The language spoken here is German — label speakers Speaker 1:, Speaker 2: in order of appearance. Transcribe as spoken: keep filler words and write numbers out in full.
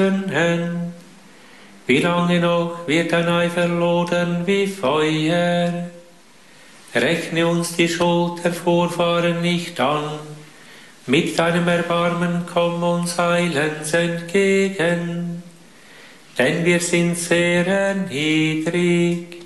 Speaker 1: Wie lange noch wird dein Eifer lodern wie Feuer? Rechne uns die Schuld der Vorfahren nicht an. Mit deinem Erbarmen komm uns heilends entgegen. Denn wir sind sehr erniedrigt.